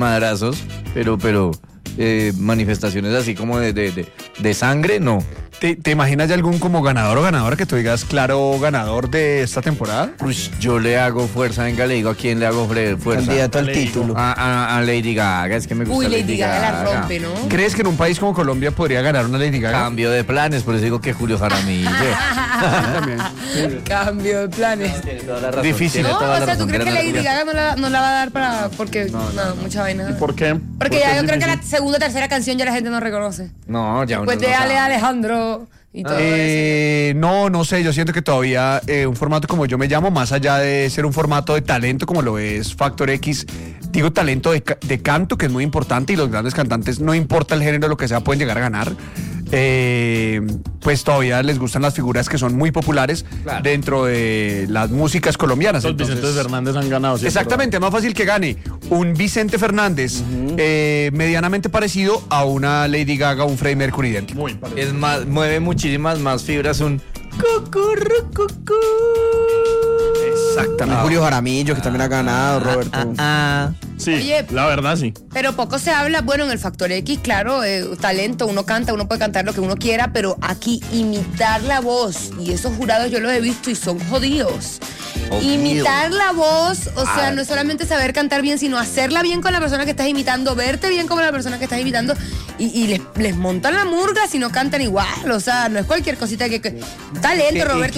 madrazos, pero manifestaciones así como de sangre, no. ¿Te imaginas ya algún como ganador o ganadora que tú digas, claro, ganador de esta temporada? Pues yo le hago fuerza, venga, le digo a quién le hago fuerza. Candidato al título. A Lady Gaga, es que me gusta. Uy, Lady Gaga la rompe, ¿no? ¿Crees que en un país como Colombia podría ganar una Lady Gaga? Cambio de planes, por eso digo que Julio Jaramillo. Cambio de planes. Tiene toda la razón. Difícil. No, Tiene toda o la sea, ¿tú razón, crees que gran Lady argumento. Gaga no la va a dar para...? Porque, no, mucha vaina. ¿Y por qué? Porque ya yo creo que la segunda o tercera canción ya la gente no reconoce. No, ya uno Pues no de Ale sabe. Alejandro y todo eso. No sé, yo siento que todavía un formato como Yo Me Llamo, más allá de ser un formato de talento como lo es Factor X, digo talento de canto, que es muy importante, y los grandes cantantes, no importa el género, lo que sea, pueden llegar a ganar. Pues todavía les gustan las figuras que son muy populares dentro de las músicas colombianas. Los Vicentes Fernández han ganado. ¿Sí? Exactamente, es más fácil que gane un Vicente Fernández medianamente parecido a una Lady Gaga o un Freddie Mercury idéntico. Muy parecido. Es más, mueve muchísimas más fibras un cucurrucucú. También Julio Jaramillo, que también ha ganado, Roberto. Sí, Oye, la verdad sí. Pero poco se habla, bueno, en el Factor X, claro, talento, uno canta, uno puede cantar lo que uno quiera, pero aquí imitar la voz, y esos jurados yo los he visto y son jodidos. Imitar la voz, o sea, no es solamente saber cantar bien, sino hacerla bien con la persona que estás imitando, verte bien como la persona que estás imitando, y les montan la murga si no cantan igual, o sea, no es cualquier cosita que talento, Roberto.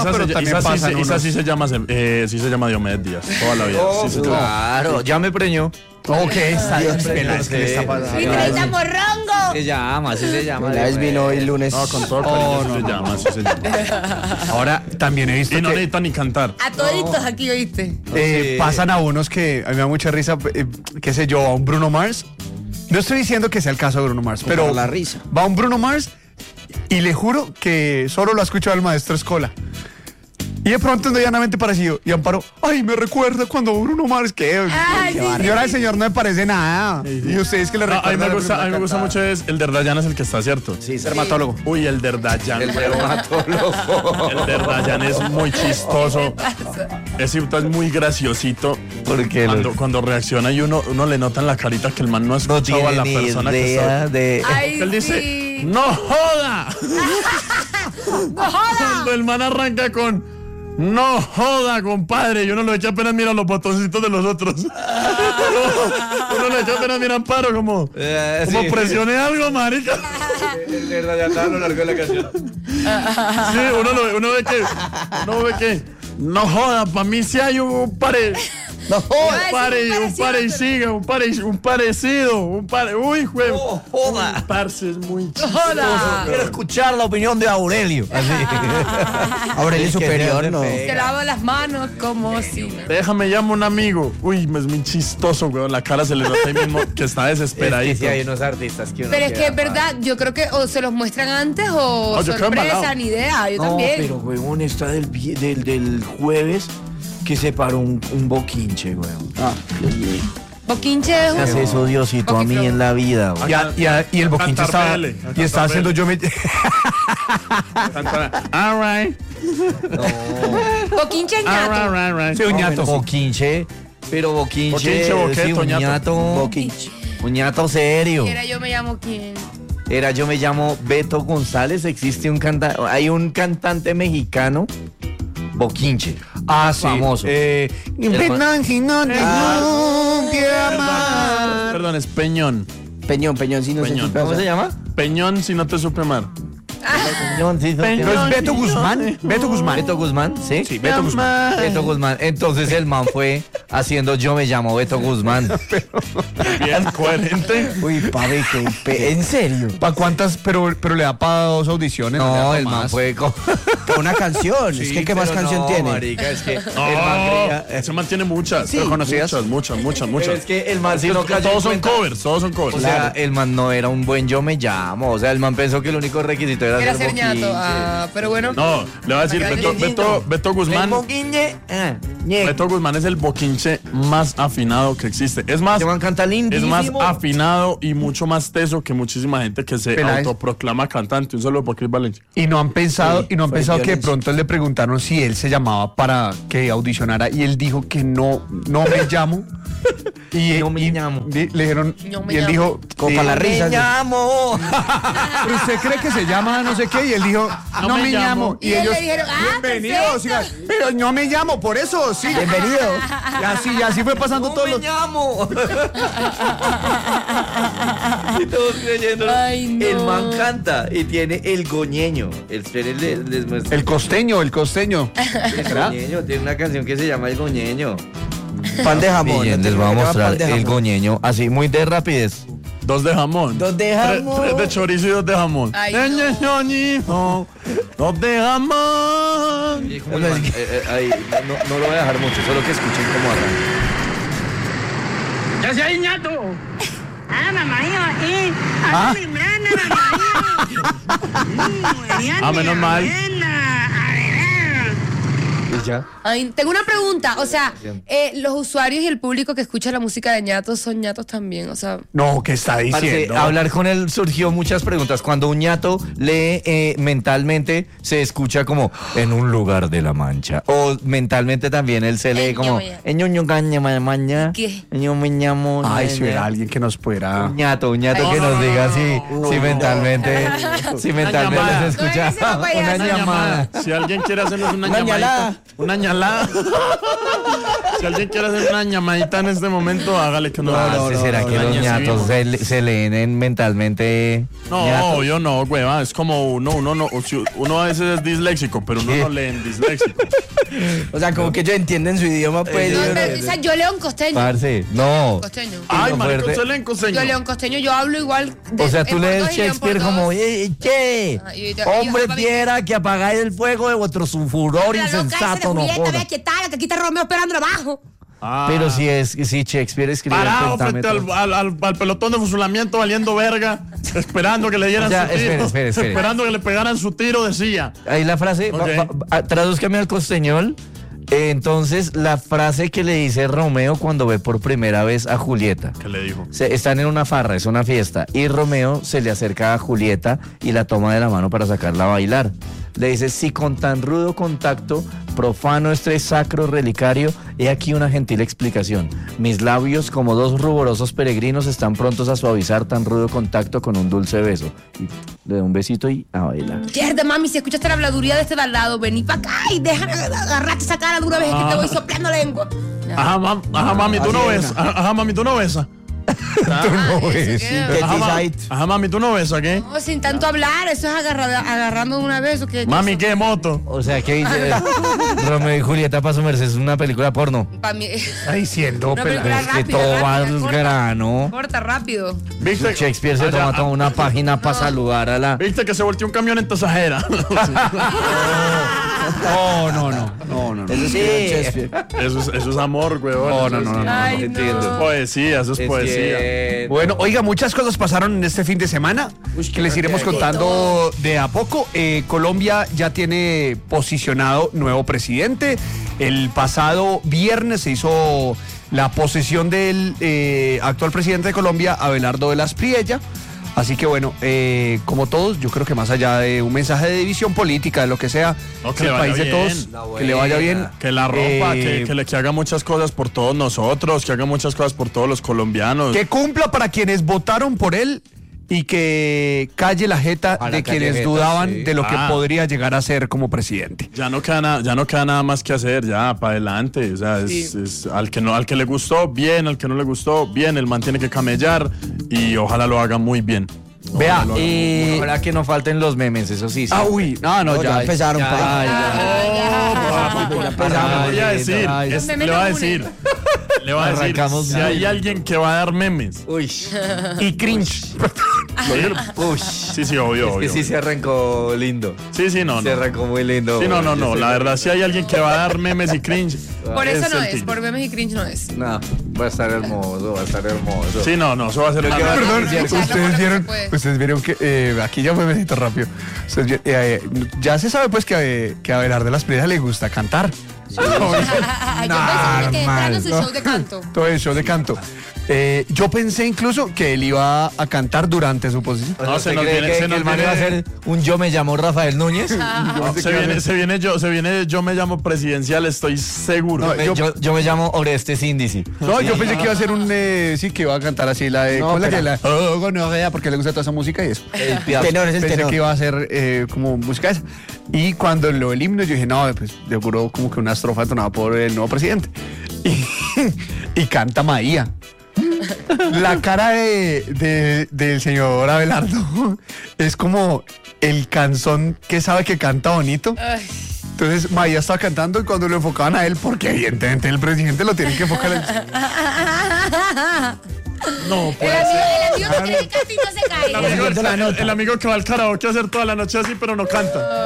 Isa sí se llama Diomedes Díaz, toda la vida. Sí se llama. Claro, ya me preñó. Ok, está bien, es que le está pasando. ¡Y Teresa Morrongo! Se llama, así se llama. La vez vino hoy lunes. No, con todo cariño, sí se llama, sí se llama. Ahora, también he visto Y no que necesita ni cantar. A toditos aquí, ¿oíste? pasan a unos que a mí me da mucha risa, qué sé yo, a un Bruno Mars. No estoy diciendo que sea el caso de Bruno Mars, pero la risa. va un Bruno Mars y le juro que solo lo ha escuchado el maestro Escola. Y de pronto es medianamente parecido. Y Amparo, ay, me recuerda cuando Bruno Mars, que Ay, sí, señora, el señor no me parece nada. Y ustedes que le A mí recuerdan. me gusta mucho es el Derdayan es el que está, ¿cierto? Sí, Dermatólogo. Uy, el Derdayan. el dermatólogo. El Derdayan es muy chistoso. Ese es muy graciosito. Porque Cuando reacciona y uno le nota en la carita que el man no ha no escuchado a tiene la ni persona que idea está. de... Ay, Él dice, sí. ¡no joda! ¡No joda! Cuando el man arranca con ¡no joda, compadre! Y uno lo echa apenas mira los botoncitos de los otros. Uno le echa apenas mira Amparo como sí. presione algo, marica. El verdad ya está a lo largo de la canción. Sí, uno ve que no joda, para mí sí hay un pare. No, Un parecido. Uy, juego. ¡Oh, joda! Parce es muy chistoso. ¡Joda! Quiero escuchar la opinión de Aurelio. Así. Aurelio Es que Superior, se no. hace Se lava las manos como si... Déjame llamo a un amigo. Uy, es muy chistoso, weón. La cara se le nota ahí mismo que está desesperadito. Es que sí hay unos artistas que uno Pero es que queda es verdad, yo creo que o se los muestran antes o yo quedo sorpresa, embalado. ni idea, yo No, también. pero huevón, está del jueves que se paró un boquinche, huevón. Boquinche es ¿Qué hace eso, Diosito, a mí Boquiflow. en la vida, huevón? Y el boquinche Cantar estaba, PL, y estaba haciendo yo me... All right. Boquinche es ñato. All right. Sí, un ñato. Boquinche, pero boquinche, Boquinche, boqueto, sí, un ñato. ñato, Boquinche. un ñato serio. Era yo me llamo quién. Yo me llamo Beto González, existe hay un cantante mexicano, Boquinche. Ah, sí. Famoso. Perdón, es Peñón. Peñón, sí no sé Peñón. qué ¿Cómo pasa. se llama? Peñón si no te supe amar. Peñón, sí, Peñón. ¿No es Beto Guzmán? Beto Guzmán. Beto Guzmán, ¿sí? Sí, Beto Guzmán. Beto Guzmán. Entonces el man fue haciendo Yo me llamo Beto Guzmán. Bien coherente. Uy, papi, ¿en serio? ¿Para cuántas? Pero le da para 2 audiciones. le da No, pa' el man más. fue con... Una canción. Es que ¿qué más Pero canción no, tiene? marica, es que el man No, creía... ese man tiene muchas. Sí. Pero conocidas. Muchas. Pero es que el man sí no cayó Todos en son cuenta. covers. O sea, el man no era un buen Yo me llamo. O sea, el man pensó que el único requisito era quiera ser Verbo ñato. 15. Pero bueno. No, le voy a decir, Beto Guzmán. Beto Guzmán es el boquinche más afinado que existe. Es más, Este man canta es lindísimo. más afinado y mucho más teso que muchísima gente que se Peláez. autoproclama cantante. Un saludo por Chris Valencia. Y no han pensado, Sí, y no han fue pensado que de violencia. pronto le preguntaron si él se llamaba para que audicionara y él dijo que no me llamo. Y, No me y llamo. Le dijeron, No me y él llamo. dijo, Como para la risa. Me llamo. pero usted cree que se llama no sé qué, y él dijo, no me llamo. Y ellos le dijeron, bienvenidos, perfecto. pero no me llamo, por eso, sí. Bienvenido. Y así fue pasando No todos me los... llamo. Y todos creyendo. Ay, no. El man canta y tiene el goñeño. Les muestro. El costeño. El ¿Será? goñeño. Tiene una canción que se llama El Goñeño. Pan de jamón. Bien, ¿no? les voy a Pan de mostrar jamón. el goñeño. Así, muy de rapidez. 2 de jamón. 2 de jamón. 3 de chorizo y 2 de jamón. Ay, no. 2 de jamón. Ahí, no lo voy a dejar mucho, solo que escuchen cómo arranca. ¡Ya se hay ñato! ¡Ah, mamá, aquí! ¿Ah? Menos mal. Y ya. Ay, tengo una pregunta, o sea, Bien. los usuarios y el público que escucha la música de ñatos son ñatos también, o sea, No, ¿qué está Parce, diciendo? hablar con él surgió muchas preguntas. Cuando un ñato lee mentalmente, se escucha como en un lugar de la mancha. O mentalmente también él se lee como ¿Qué? me llamo. Ay, si hubiera alguien que nos pudiera... Un ñato Ay, que no, nos no, diga no, si mentalmente, si mentalmente llamada. se escucha No, ese no payaso. una llamada. Si alguien quiere hacernos una Una llamadita. ñalada. Una ñalada. Si alguien quiere hacer una llamadita en este momento, hágale que no. ¿Será que los ñatos se leen mentalmente? No, ñatos? yo no, hueva. Es como uno a veces es disléxico, pero uno ¿Qué? no lee en disléxico. O sea, como que ellos entienden su idioma, pues. no, ellos- pero, o sea, yo leo en costeño. Parce, no. Costeño. Ay, lo marico, fuerte. se lee en costeño. Yo leo en costeño, yo hablo igual. O sea, tú en lees portugués y leo en Shakespeare portugués. como, che, Ah, y yo- hombre yo- fiera que apagáis el fuego de vuestro furor La loca esa de insensato, no Julieta, joda. ve que tal, que aquí está Romeo esperando abajo. Ah. Pero si Shakespeare escribió el Parado frente pentámetro. al pelotón de fusilamiento valiendo verga, esperando que le dieran O sea, su tiro. espere. Esperando que le pegaran su tiro, decía. Ahí la frase, Ok. tradúzcame al costeñol. Entonces, la frase que le dice Romeo cuando ve por primera vez a Julieta. ¿Qué le dijo? Están en una farra, es una fiesta, y Romeo se le acerca a Julieta y la toma de la mano para sacarla a bailar. Le dice, si con tan rudo contacto, profano estrés sacro relicario, he aquí una gentil explicación. Mis labios, como dos ruborosos peregrinos, están prontos a suavizar tan rudo contacto con un dulce beso. Y le da un besito y a bailar. Mierda, mami, si escuchaste la habladuría de este de al lado, vení para acá y deja agarrarte esa cara de una vez que te voy soplando lengua. Ajá, mami, tú no besas. Ajá, mami, tú no besas. Ajá, mami, tú no besas, ¿qué? No, sin tanto hablar, eso es agarrando de una vez. ¿O qué? Mami, ¿qué moto? O sea, que dice Romeo y Julieta para su merced es una película porno. Para mí. Está diciendo, Una pelado. película Es que rápida, todo va rápida, al corta. grano. Corta rápido. ¿Viste? Shakespeare se Allá, toma toda una página para saludar a la... ¿Viste que se volteó un camión en tasajera? No. Eso sí, Shakespeare. Eso es amor, huevón. No. Ay, entiendo. no. Poesía, eso es poesía. Bueno, oiga, muchas cosas pasaron en este fin de semana que les iremos contando de a poco. Colombia ya tiene posicionado nuevo presidente. El pasado viernes se hizo la posesión del actual presidente de Colombia, Abelardo de las Priella. Así que bueno, como todos, yo creo que más allá de un mensaje de división política, de lo que sea, No, que es le el país vaya de todos, bien. que le vaya bien. Que la rompa, Eh, que haga muchas cosas por todos nosotros, que haga muchas cosas por todos los colombianos. Que cumpla para quienes votaron por él y que calle la jeta Ojalá de calle quienes jeta, dudaban sí. de lo que Ah. podría llegar a ser como presidente. Ya no queda nada más que hacer, ya, para adelante. O sea, es al que le gustó, bien, al que no le gustó, bien, el man tiene que camellar y ojalá lo haga muy bien. Vea, Ojalá lo haga. ojalá que no falten los memes, eso sí. sí. No, ya empezaron, pa. Le voy a decir, Ay, meme le va a no une. decir, le va a decir, Arrancamos si ya. hay alguien que va a dar memes Uy, Y cringe. uy. Sí, obvio, Es que obvio. sí se arrancó lindo. Sí, no, Se no. arrancó muy lindo. Sí, no, Yo sé la que- verdad, si hay alguien que va a dar memes y cringe. Por eso no el es, tigre. por memes y cringe no es. No. Va a estar hermoso, va a estar hermoso. Sí, no, eso va a ser una... Perdón, Ya, ustedes vieron que aquí ya me medito rápido. Ya se sabe pues que a Abelardo de las Prietas le gusta cantar. Yo pensé que entrando en su show de canto. Todo el show de canto. Yo pensé incluso que él iba a cantar durante su posición. No, ¿Usted cree que el man iba a hacer un Yo me llamo Rafael Núñez? No, se viene yo me llamo presidencial, estoy seguro. No, Yo me llamo Orestes Índice. No, yo pensé que iba a ser sí, que iba a cantar así la de... ¿cómo es la que gonorrea, porque le gusta toda esa música y eso. El Piaf. Tenor es el Pensé tenor. que iba a ser como música esa. Y cuando lo el himno, yo dije, no, pues le juro como que una estrofa entonada por el nuevo presidente. Y canta Maía. La cara del señor Abelardo es como el canzón que sabe que canta bonito. Ay. Entonces Maía estaba cantando y cuando lo enfocaban a él, porque evidentemente el presidente lo tiene que enfocar No, El puede ser. amigo que quiere que cante y no se cae. El amigo que va al karaoke a hacer toda la noche así, pero no canta.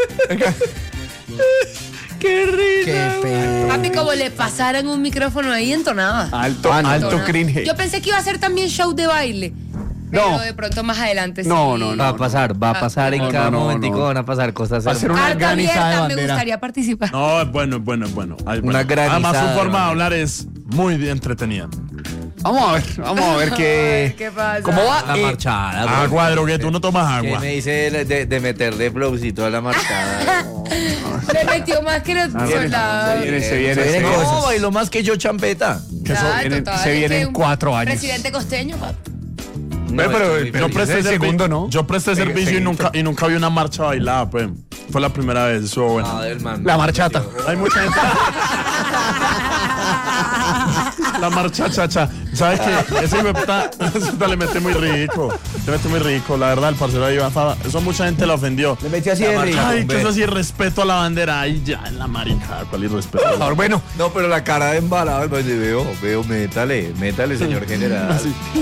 ¡Qué risa! Qué feo. Papi, como le pasaran un micrófono ahí, entonaba. alto Entonaba. cringe. Yo pensé que iba a ser también show de baile. Pero No. de pronto más adelante sí. No. Va a pasar en no, cada no, momentico, no. van a pasar cosas Va a ser hermosas. una Carta granizada de abierta, me bandera. gustaría participar. No, es bueno. Ay, Una granizada, Además, su forma de hermano. hablar es muy entretenida. Vamos a ver qué... ¿Qué pasa? ¿Cómo va? La marchada. Agua, drogué, tú no tomas ¿Qué agua. me dice de meterle flowcito a la marchada? Le metió más que los soldados. Se viene No, bailó más que yo champeta. se vienen 4 años. Presidente costeño, papi. Yo presté segundo, ¿no? Yo presté servicio y nunca vi una marcha bailada, pues. Fue la primera vez, estuvo bueno. La marchata. Hay mucha gente. La marcha chacha. ¿Sabes qué? Ese hijueputa le mete muy rico. Le mete muy rico. La verdad, el parcero de Iván Fava. Eso mucha gente lo ofendió. Le metió así de rico. Ay, que eso sí, respeto a la bandera. Ay, ya, en la marica. ¿Cuál irrespeto? Ahora, bueno, No, pero la cara de embalado, el baile, veo, métale, señor general.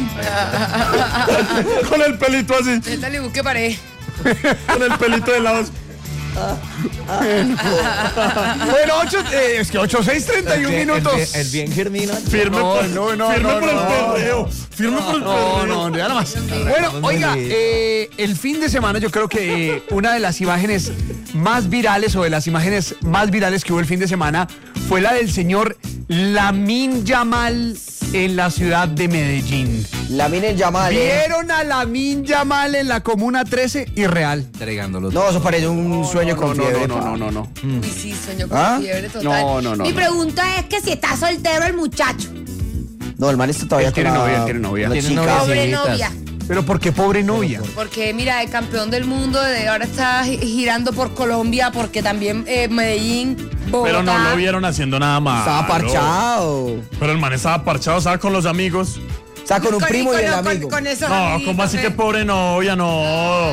Con el pelito así. Dale, busque pared. Con el pelito de lado. bueno, 8:06:31 minutos. El bien germina. Firme por el perreo. Firme por el perreo. No, ya nada más. Bueno, oiga, el fin de semana yo creo que una de las imágenes más virales o de las imágenes más virales que hubo el fin de semana fue la del señor Lamine Yamal en la ciudad de Medellín. Lamine Yamal. ¿Vieron a Lamine Yamal en la Comuna 13? Irreal. Entregándolos. No, eso parece un sueño con fiebre. No. Y sí, sueño con ¿Ah? fiebre total. No. Mi pregunta es que si está soltero el muchacho. No, el man está todavía Él tiene con novia, la- tiene novia. la Tiene chica. novia. Pobre Noviecitas. novia. Pero ¿por qué pobre novia? Porque mira, el campeón del mundo de ahora está girando por Colombia, porque también Medellín, Bogotá. Pero no lo vieron haciendo nada más. Estaba parchado. Pero el man estaba parchado, estaba con los amigos. O sea, con un primo y el amigo. Con esos No, amiguitos, ¿cómo así que pobre novia? No.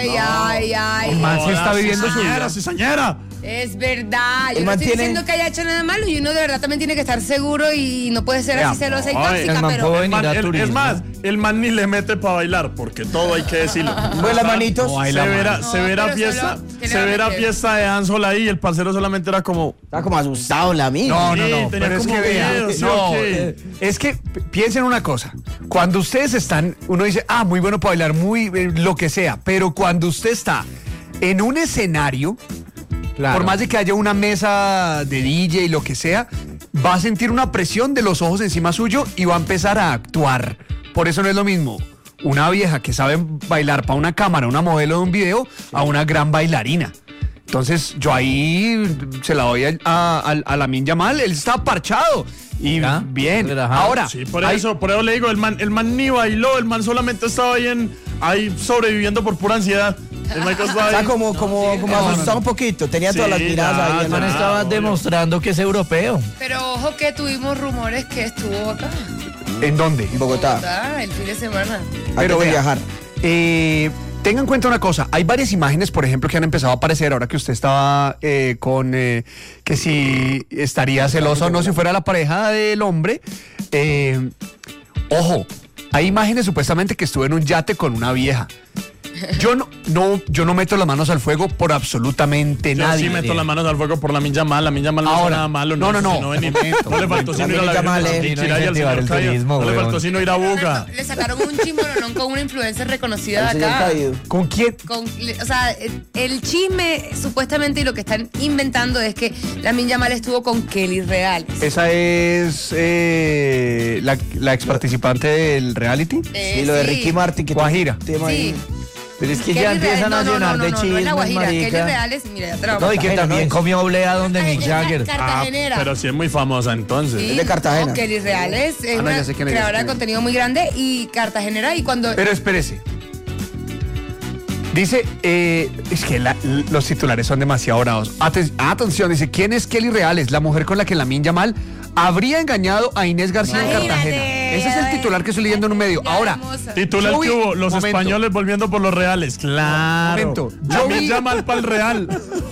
Ay. El man se está viviendo su vida. cizañera. Es verdad. Yo El no man estoy tiene- diciendo que haya hecho nada malo y uno de verdad también tiene que estar seguro y no puede ser así celosa y Ay, tóxica, el man pero... puede El man- venir a el- turismo. es más, el man ni le mete para bailar, porque todo hay que decirlo. Mueve las manitos. Severa No, severa pero fiesta, solo- ¿qué le va a severa meter? fiesta de Ansol ahí, el parcero solamente era como... Está como asustado Lamine. No, Sí, tenía pero es como que vea, miedo, sí, no, ok. es que piensen una cosa, cuando ustedes están, uno dice, muy bueno para bailar, muy lo que sea, pero cuando usted está en un escenario, Claro. por más de que haya una mesa de DJ y lo que sea, va a sentir una presión de los ojos encima suyo y va a empezar a actuar. Por eso no es lo mismo una vieja que sabe bailar para una cámara, una modelo de un video, a una gran bailarina. Entonces, yo ahí se la doy a Lamine Yamal, él está parchado. Y ¿Ya? bien. Relajado. Ahora, Sí, por eso le digo, el man ni bailó, el man solamente estaba ahí sobreviviendo por pura ansiedad. El man estaba Está ahí. como asustado un poquito. Tenía todas las Sí, miradas ya, ahí. El en man la- estaba obvio. demostrando que es europeo. Pero ojo que tuvimos rumores que estuvo acá. ¿en dónde? En Bogotá. El fin de semana. Pero vea, viajar. Tenga en cuenta una cosa, hay varias imágenes, por ejemplo, que han empezado a aparecer ahora que usted estaba con que si estaría celoso o no si fuera la pareja del hombre. Ojo, hay imágenes supuestamente que estuvo en un yate con una vieja. yo no meto las manos al fuego por absolutamente Yo nadie. sí meto las manos al fuego por Lamine Yamal. Lamine Yamal no hizo Ahora, nada malo. no. No le faltó sino ir a la Yamal es- Virgen no y al incentivar señor el Cayo. turismo, No le weón. faltó sino ir a Buga. Le sacaron un chimbolonón con una influencer reconocida El de señor acá. Caído. ¿Con quién? O sea, el chisme supuestamente y lo que están inventando es que Lamine Yamal estuvo con Kelly Reales. Esa es la ex participante del reality. Sí, lo de Ricky Martin. Que Guajira. tema ahí. Sí. Pero es que Kelly ya empiezan a Reales- llenar de no es chismes, la Guajira. Kelly marica. Reales, mira, ya te la No, voy y a que Cartagena, también ¿no es? comió oblea donde Mick Jagger. Cartagenera. Pero sí es muy famosa entonces. Sí, Es de Cartagena. no, Kelly Reales es no, una ya sé quién es, creadora ya sé de quién es. contenido muy grande y cartagenera y cuando... Pero espérese. Dice, es que los titulares son demasiado bravos. Atención, dice, ¿quién es Kelly Reales? La mujer con la que Lamine Yamal habría engañado a Inés García en Imagínate. Cartagena. Ese es el titular que estoy leyendo en un medio. Ahora, Hermosa. Titular Yo vi- que hubo, los momento. españoles volviendo por los reales. Claro. Momento. Yo Lamine vi- Yamal para el Real.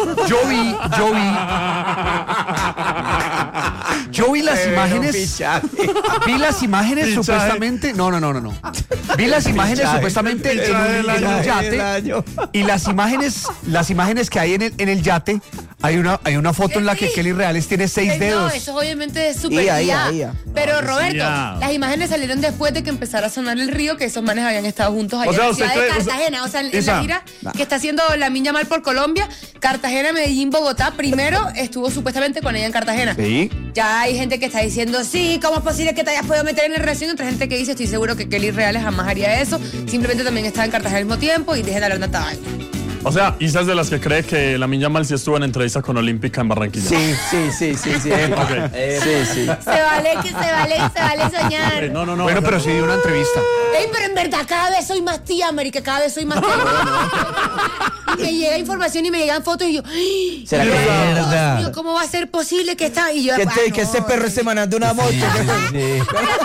yo vi las imágenes. Vi las imágenes Fichaje. supuestamente. No. Vi las imágenes Fichaje. supuestamente en Fichaje del un año. yate. Y las imágenes que hay en el yate, hay una foto en la que Sí. Kelly Reales tiene 6 No, dedos. eso obviamente es súper Ia. guía. Pero Roberto, ya. las imágenes salieron después de que empezara a sonar el río, que esos manes habían estado juntos allá O sea, en la ¿usted ciudad de cree- Cartagena. O sea, en Isa. la gira que está haciendo Lamine Yamal por Colombia, Cartagena, Medellín, Bogotá, primero estuvo supuestamente con ella en Cartagena. Sí. Ya hay gente que está diciendo, sí, ¿cómo es posible que te hayas podido meter en la relación? Otra gente que dice, estoy seguro que Kelly Reales jamás haría eso. Simplemente también estaba en Cartagena al mismo tiempo y dejen de hablar tanta vaina. O sea, Isa es de las que cree que Lamine Yamal sí estuvo en entrevista con Olímpica en Barranquilla. Sí. Sí. Ok. Sí. Se vale soñar. No. Bueno, pero sí dio una entrevista. Ey, pero en verdad cada vez soy más tía, América, cada vez soy más tía. Y me llega información y me llegan fotos y yo, ¡ay! ¿Será que Mierda. Dios mío, ¿cómo va a ser posible que está? Y yo, que este perro esté manando una moto? Sí. El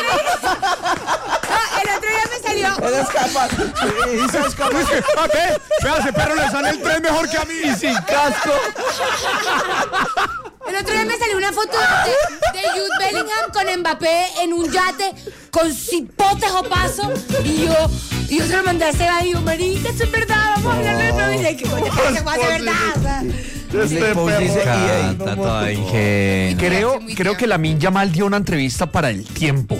otro día me salió. Él escapa. Sí, se escapa. ¿A qué? Vea, ese perro le sale el tren mejor que a mí. Sin casco. El otro día me salió una foto de Jude Bellingham con Mbappé en un yate con cipotes o paso. Y yo se lo mandé a Seba y yo, marica, eso es verdad, vamos a hablar de nuevo. Y dice, ¿qué coño pasa? ¿Cómo hace verdad? O sea, Este Pues dice perro. EA. Canta toda ingenua. Creo que Lamine Yamal dio una entrevista para El Tiempo.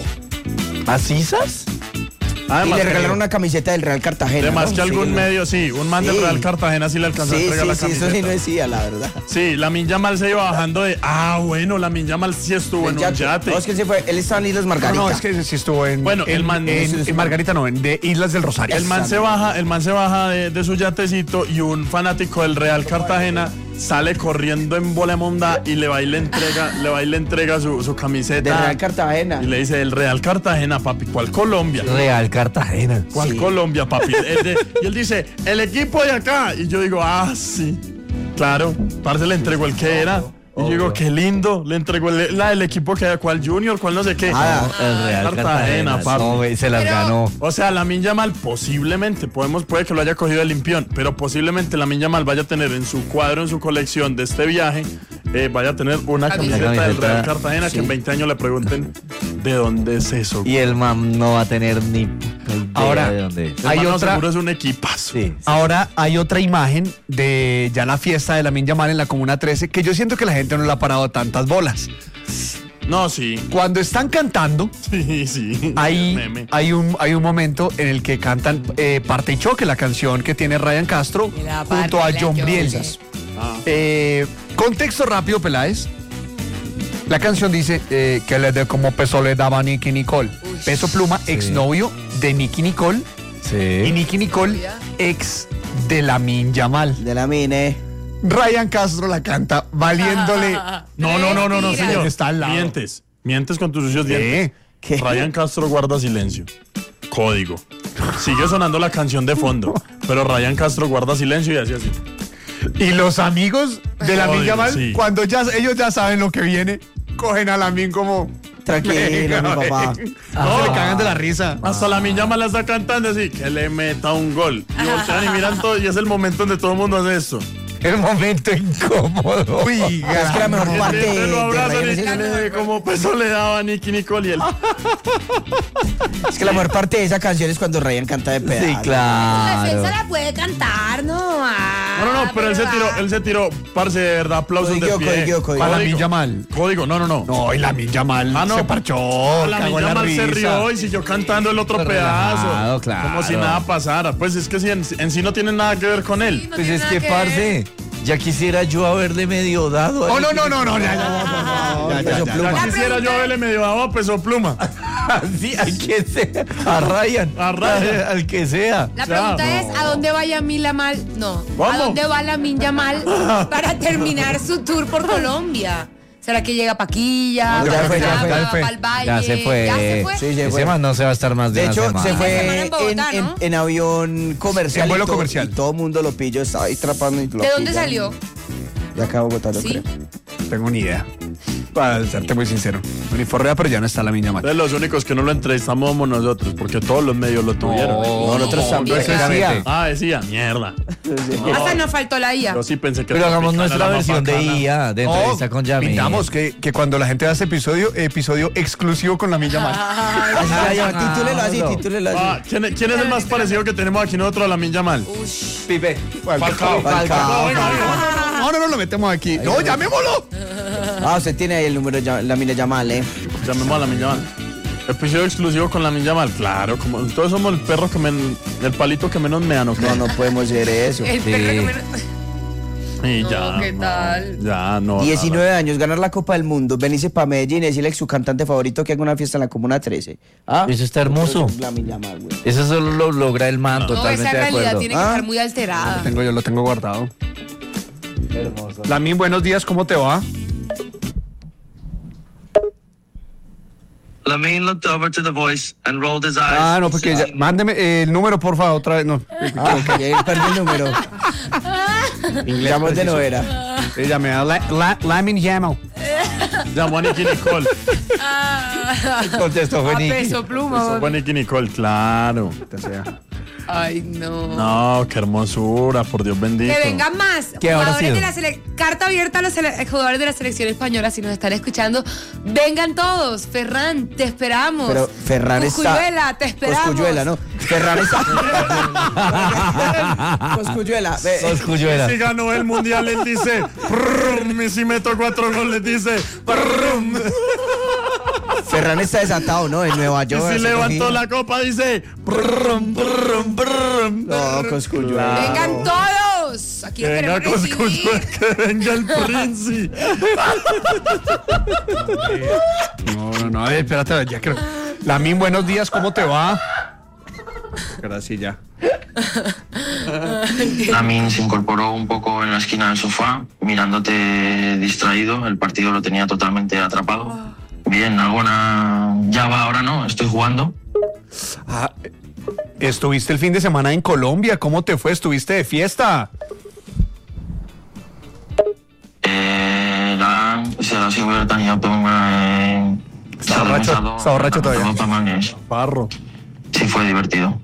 ¿Asisas? Y Además, le regalaron una camiseta del Real Cartagena. Además ¿no? que algún Sí, medio, sí, un man del Sí. Real Cartagena sí le alcanzó a Sí, entregar la eso camiseta. sí no decía, la verdad. Sí, Lamine Yamal se iba bajando de. Bueno, Lamine Yamal sí estuvo en un yate. No, es que él se fue. Él estaba en Islas Margarita. No, es que sí estuvo en. Bueno, el man- en Margarita no, de Islas del Rosario. El man se baja de su yatecito y un fanático del Real Cartagena sale corriendo en bola monda y le va y le entrega su camiseta. Del Real Cartagena. Y le dice, el Real Cartagena, papi, ¿cuál Colombia? Real Cartagena. ¿Cuál Sí. Colombia, papi? Y él dice, el equipo de acá. Y yo digo, sí. Claro, parce le entregó el que era. Y yo digo, qué lindo. Le entregó el equipo que era, cuál Junior, cuál no sé qué. El Real Cartagena, papi. no, güey, se las Pero- ganó. O sea, Lamine Yamal posiblemente, puede que lo haya cogido de limpión, pero posiblemente Lamine Yamal vaya a tener en su cuadro, en su colección de este viaje, vaya a tener una camiseta del camiseta, Real Cartagena que en 20 años le pregunten ¿de dónde es eso? Y el man no va a tener ni puta idea Ahora, de dónde es. hay Hermano, otra- seguro es un equipazo. Sí. Ahora hay otra imagen de ya la fiesta de Lamine Yamal en la Comuna 13 que yo siento que la gente no le ha parado tantas bolas. No, sí. Cuando están cantando, Sí. hay Meme. un momento en el que cantan Parte y Choque, la canción que tiene Ryan Castro Y la junto parte a y la John choque. Brielsas. Ah. Contexto rápido, Peláez. La canción dice que le dé como peso le daba a Nicky Nicole. Peso Pluma, exnovio de Nicky Nicole. Y Sí. Nicky Nicole, ex de Lamine Yamal. De la mine. Ryan Castro la canta valiéndole. No, Mentira. señor. Está al lado. Mientes con tus sucios dientes. ¿Qué? Ryan Castro guarda silencio. Código. Sigue sonando la canción de fondo, pero Ryan Castro guarda silencio y hace así. Y los amigos de Lamine Oye, Yamal, sí. cuando ellos ya saben lo que viene, cogen a Lamine como. Tranquilo, mi papá. No, se le cagan de la risa. Hasta la Yamal la está cantando así, que le meta un gol. Y voltean y miran todo, y es el momento donde todo el mundo hace esto. El momento incómodo. Uy, Es que la mejor parte Siempre lo de abrazan Ryan y es que le ve como peso le daba a Nicky Nicole y él. Es que la mejor parte de esa canción es cuando Ryan canta de pedazo. Sí, La claro. defensa la puede cantar, ¿no? No, pero él se tiró, parce, de verdad, aplausos de pie. Código. A Lamine Yamal. Código, no. No, y Lamine Yamal No. se parchó. La cagó en la Yamal se risa. rió y siguió cantando el otro Relajado, pedazo. claro. Como si nada pasara. Pues es que si en sí no tiene nada que ver con él. Pues es que, parce, ya quisiera yo haberle medio dado. Oh, no, ya. Ya quisiera yo haberle medio dado a Peso Pluma. Sí, al que sea. A Ryan. A Ryan. Al que sea. La pregunta es, ¿a dónde va Yamal Yamal? No. ¿Cómo? ¿A dónde va Lamine Yamal para terminar su tour por Colombia? ¿Será que llega a Paquilla? No, ya fue. Va al Valle? Ya se fue. ¿Ya se fue? Sí, se Ese fue. man no se va a estar más de De una hecho, semana. se Semana fue en Bogotá, ¿no? en avión comercial. En vuelo y todo, comercial. Y todo el mundo lo pilló, estaba ahí trapando y lo ¿De dónde pillan. salió? De acá a Bogotá, yo Sí. creo. Tengo ni idea. Para serte muy sincero. Uniformea, pero ya no está Lamine Yamal. De los únicos que no lo entrevistamos somos nosotros, porque todos los medios lo tuvieron. No, nosotros también. exactamente. Decía, mierda. Hasta nos faltó la IA. Yo sí pensé que Pero hagamos Tropicana nuestra era más versión de bacana. IA, de entrevista con Yami. Pintamos que cuando la gente hace episodio exclusivo con Lamine Yamal. Así se llama, titúlelo así. ¿Quién es el más parecido que tenemos aquí nosotros a Lamine Yamal? Pipe. Falcao. Falcao. No, lo metemos aquí. No, llamémoslo. Ah, usted tiene ahí el número de Lamine Yamal, Llamemos a Lamine Yamal. Episodio exclusivo con Lamine Yamal. Claro, como todos somos el perro el palito que menos mean, ¿ok? No podemos hacer eso. El perro que menos- Y No, ya. ¿qué tal? Ya, no. 19 años, ganar la Copa del Mundo, venirse para Medellín y decirle a su cantante favorito que haga una fiesta en la Comuna 13. ¿Ah? Eso está hermoso. Lamine Yamal, güey. Eso solo lo logra el man, No, totalmente esa de realidad acuerdo. tiene que estar muy alterada. Yo lo tengo guardado. Hermoso. Lamine, buenos días, ¿cómo te va? Lamine looked over to the voice and rolled his eyes. No, porque mándeme el número, por favor, otra vez. No. Ah, ya perdí el número. Llamamos de novera. Llamé a Lamine Yamal. Llamó a Nicky Nicole. Contestó, fue A Nicky. peso pluma. Fue Nicky Nicole, claro. Ay, no. No, qué hermosura, por Dios bendito. Que vengan más ¿Qué habrá jugadores sido? de la carta abierta a los jugadores de la selección española. Si nos están escuchando, vengan todos. Ferran, te esperamos. Pero Ferran está... Cosculluela, te esperamos. Cosculluela, ¿no? Ferran está... Cosculluela. ve. Cosculluela. Si ganó el mundial, él dice, "Prrrm", y si meto 4 goles, dice, "Prrrm". Ferran está desatado, ¿no? En Nueva Y York. si eso levantó cogí. la copa, dice, "Prrrm, prrrm, prrrm". No, Cosculluela. Vengan todos. Aquí Que los venga queremos Cosculluela, recibir. que venga el príncipe. No, a ver, espérate, ya creo. Lamine, buenos días, ¿cómo te va? Gracias, ya. Lamine se incorporó un poco en la esquina del sofá, mirándote distraído. El partido lo tenía totalmente atrapado. Bien, alguna... Ya va, ahora no, estoy jugando. Estuviste el fin de semana en Colombia, ¿cómo te fue? ¿Estuviste de fiesta? Se la sigo tenido con... Está borracho todavía. Parro. Sí, fue divertido.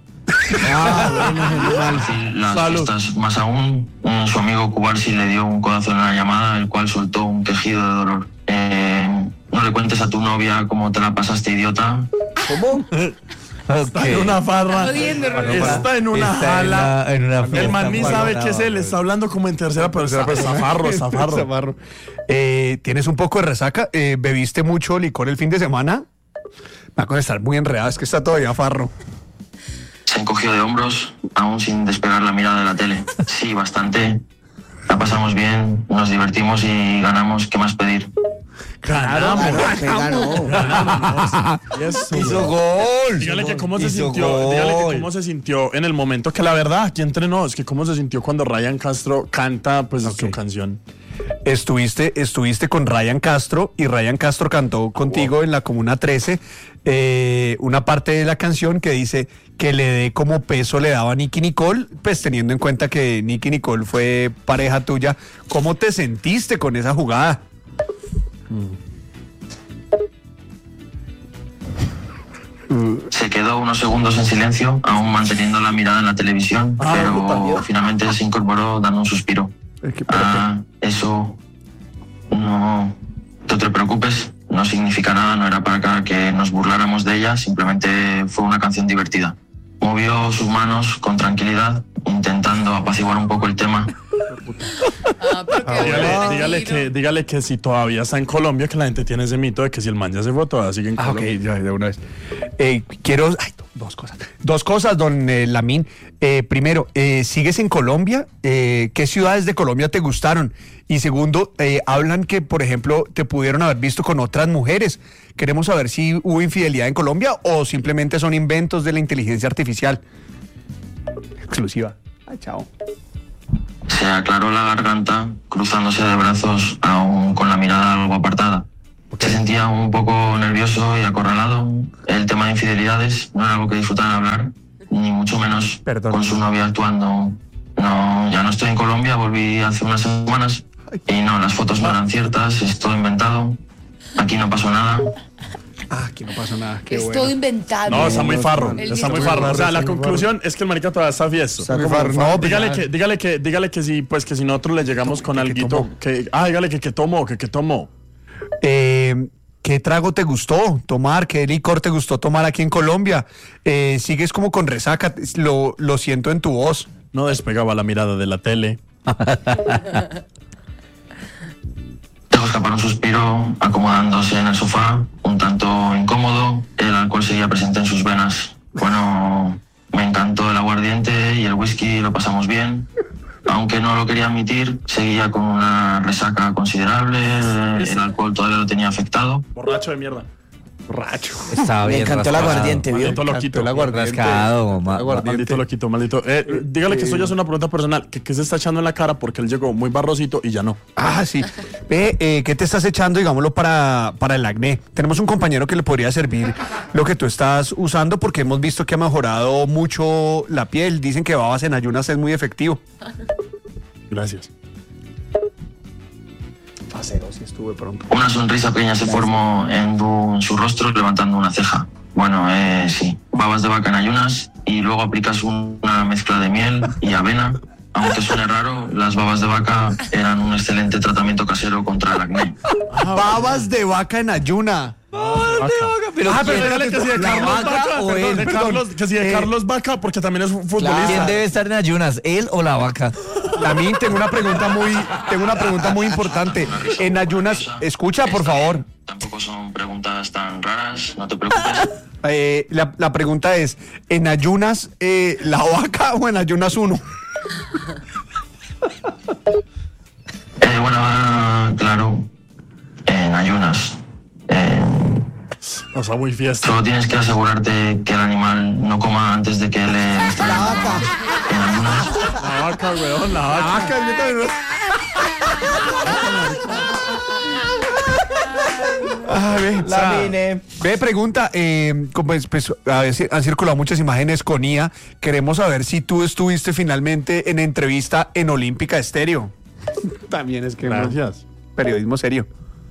Las Salud. fiestas, más aún, su amigo Cubarsi le dio un codazo en la llamada, el cual soltó un quejido de dolor. No le cuentes a tu novia cómo te la pasaste, idiota. ¿Cómo? Está en una farra. Jodiendo, Está en una Está jala. en una El fiesta man ni muy sabe brava, qué es él. Está hablando como en tercera persona. Zafarro. Zafarro. ¿Tienes un poco de resaca? ¿Bebiste mucho licor el fin de semana? Va a estar muy enredado, es que está todavía farro. Se encogió de hombros, aún sin despegar la mirada de la tele. Sí, bastante. La pasamos bien, nos divertimos y ganamos. ¿Qué más pedir? Ganamos. Ganó. Hizo gol. Dígale que cómo se Hizo sintió. gol. Dígale que cómo se sintió en el momento que la verdad aquí entrenó. Es que cómo se sintió cuando Ryan Castro canta pues su canción. Estuviste con Ryan Castro y Ryan Castro cantó contigo en la Comuna 13 una parte de la canción que dice que le dé como peso le daba a Nicky Nicole, pues teniendo en cuenta que Nicky Nicole fue pareja tuya. ¿Cómo te sentiste con esa jugada? Se quedó unos segundos en silencio, aún manteniendo la mirada en la televisión, pero finalmente se incorporó dando un suspiro. Eso no te preocupes, no significa nada, no era para que nos burláramos de ella, simplemente fue una canción divertida. Movió sus manos con tranquilidad, intentando apaciguar un poco el tema. Dígale que si todavía está en Colombia, que la gente tiene ese mito de que si el man ya se fue, todavía sigue en Colombia. Ok, ya de una vez. Quiero... Dos cosas, don Lamine. Primero, ¿sigues en Colombia? ¿Qué ciudades de Colombia te gustaron? Y segundo, hablan que, por ejemplo, te pudieron haber visto con otras mujeres. Queremos saber si hubo infidelidad en Colombia o simplemente son inventos de la inteligencia artificial. Exclusiva. Ay, chao. Se aclaró la garganta, cruzándose de brazos, aún con la mirada algo apartada. Se sentía un poco nervioso y acorralado. El tema de infidelidades no era algo que disfrutara hablar, ni mucho menos con su novia actuando. No, ya no estoy en Colombia, volví hace unas semanas y no, las fotos no eran ciertas, es todo inventado. Aquí no pasó nada. Aquí no pasó nada. Qué Es bueno. todo inventado. No, está muy farro. Él Está dice- muy farro. O sea, la conclusión es que el marica todavía está fiesto. Está como fan. Dígale que si, pues que si nosotros le llegamos con alguito, dígale que tomó. ¿Qué trago te gustó tomar? ¿Qué licor te gustó tomar aquí en Colombia? Sigues como con resaca, lo siento en tu voz. No despegaba la mirada de la tele. Dejó escapar un suspiro, acomodándose en el sofá, un tanto incómodo. El alcohol seguía presente en sus venas. Bueno, me encantó el aguardiente y el whisky, lo pasamos bien. Aunque no lo quería admitir, seguía con una resaca considerable. El alcohol todavía lo tenía afectado. Borracho de mierda. Estaba Me bien encantó el rascado. aguardiente, ¿vio? Maldito loquito. Rascado, Maldito loquito, maldito. Dígale que esto ya es una pregunta personal. ¿Qué se está echando en la cara? Porque él llegó muy barrosito y ya no. Sí. ¿Qué te estás echando, digámoslo, para el acné? Tenemos un compañero que le podría servir lo que tú estás usando porque hemos visto que ha mejorado mucho la piel. Dicen que babas en ayunas es muy efectivo. Gracias. Fase 2 sí estuve pronto. Una sonrisa pequeña se formó en su rostro, levantando una ceja. Bueno, sí, babas de vaca en ayunas y luego aplicas una mezcla de miel y avena. Aunque suene raro, las babas de vaca eran un excelente tratamiento casero contra el acné. Babas de vaca en ayuna. Pero dígale que si de ¿la Carlos vaca Vaca o él? que si de Carlos Vaca, porque también es un futbolista. ¿Quién debe estar en ayunas, él o la vaca? También tengo una pregunta muy importante. En ayunas, escucha, por favor. Tampoco son preguntas tan raras, no te preocupes. La pregunta es, ¿en ayunas la vaca o en ayunas uno? Bueno, claro, en ayunas. O sea, muy fiesta. Solo tienes que asegurarte que el animal no coma antes de que le esté en ayunas. La vaca, weón, la vaca. Lamine. Pregunta, a ver, han circulado muchas imágenes con IA. Queremos saber si tú estuviste finalmente en entrevista en Olímpica Estéreo. También es que Gracias. periodismo serio.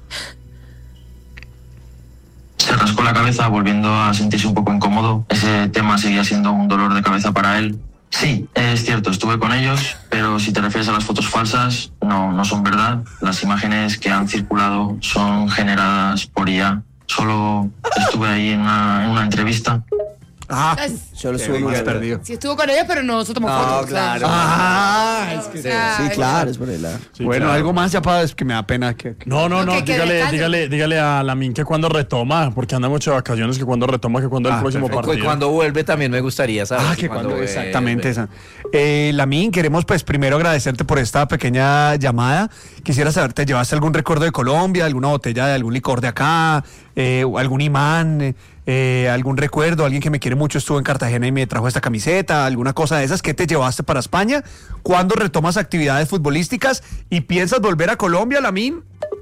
Se rascó la cabeza, volviendo a sentirse un poco incómodo. Ese tema seguía siendo un dolor de cabeza para él. Sí, es cierto, estuve con ellos, pero si te refieres a las fotos falsas, no son verdad. Las imágenes que han circulado son generadas por IA. Solo estuve ahí en una entrevista. Solo estuve en una. perdido. Sí, estuvo con ellos, pero no se tomó fotos. claro. Es que Sí, claro, es por el lado. Sí, bueno, claro. algo más ya para es que me da pena que... No, que descanse. dígale a Lamine que cuando retoma, porque anda mucho de vacaciones, que cuando retoma, que cuando el próximo perfecto. partido. Cuando vuelve también me gustaría saber. que cuando vuelve. exactamente esa. Lamine, queremos pues primero agradecerte por esta pequeña llamada. Quisiera saber, ¿te llevaste algún recuerdo de Colombia, alguna botella de algún licor de acá, algún imán, algún recuerdo, alguien que me quiere mucho estuvo en Cartagena y me trajo esta camiseta, alguna cosa de esas? ¿Qué te llevaste para España? ¿Cuándo retomas actividades futbolísticas y piensas volver a Colombia, Lamine?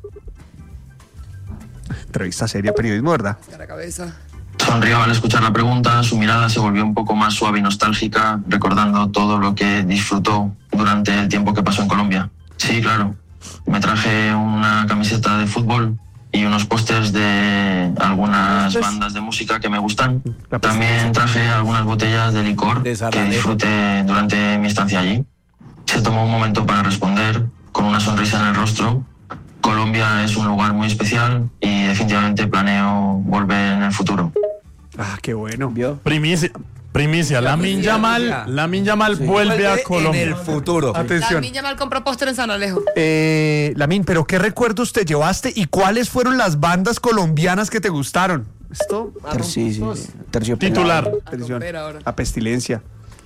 Entrevista seria, periodismo, ¿verdad? La cabeza. Sonrió al escuchar la pregunta, su mirada se volvió un poco más suave y nostálgica, recordando todo lo que disfrutó durante el tiempo que pasó en Colombia. Sí, claro. Me traje una camiseta de fútbol y unos pósters de algunas bandas de música que me gustan. También traje algunas botellas de licor que disfruté durante mi estancia allí. Se tomó un momento para responder, con una sonrisa en el rostro. Colombia es un lugar muy especial y definitivamente planeo volver en el futuro. Ah, qué bueno. ¿Vio? Primicia, Lamine Yamal vuelve a Colombia. En el futuro. Atención. También llama al compro póster en San Alejo. Lamine, pero ¿qué recuerdos te llevaste y cuáles fueron las bandas colombianas que te gustaron? Esto. Sí. Terciopelado. Titular. Atención. romper ahora. La pestilencia.